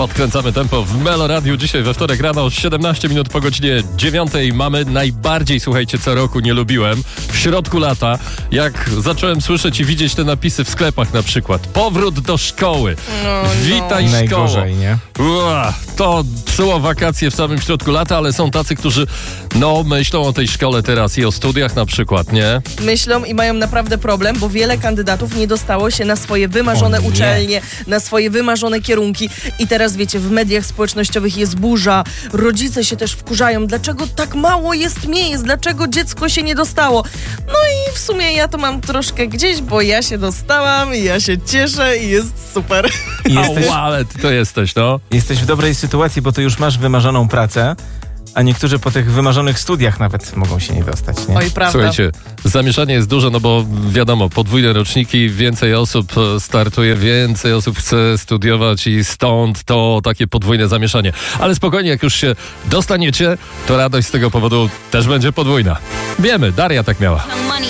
Podkręcamy tempo w Melo Radiu. Dzisiaj we wtorek rano, 17 minut po godzinie 9. Mamy najbardziej, słuchajcie, co roku nie lubiłem. W środku lata, jak zacząłem słyszeć i widzieć te napisy w sklepach na przykład. Powrót do szkoły. Witaj szkoło. Najgorzej, nie? To psuło wakacje w samym środku lata, ale są tacy, którzy myślą o tej szkole teraz i o studiach na przykład, nie? Myślą i mają naprawdę problem, bo wiele kandydatów nie dostało się na swoje wymarzone uczelnie, na swoje wymarzone kierunki. I teraz wiecie, w mediach społecznościowych jest burza, rodzice się też wkurzają, dlaczego tak mało jest miejsc, dlaczego dziecko się nie dostało. No i w sumie ja to mam troszkę gdzieś, bo ja się dostałam i ja się cieszę i jest super. Ale ty to jesteś, no. Jesteś w dobrej sytuacji, bo ty już masz wymarzoną pracę, a niektórzy po tych wymarzonych studiach nawet mogą się nie dostać, nie? Oj, prawda. Słuchajcie, zamieszanie jest duże, no bo wiadomo, podwójne roczniki, więcej osób startuje, więcej osób chce studiować i stąd to takie podwójne zamieszanie. Ale spokojnie, jak już się dostaniecie, to radość z tego powodu też będzie podwójna. Wiemy, Daria tak miała.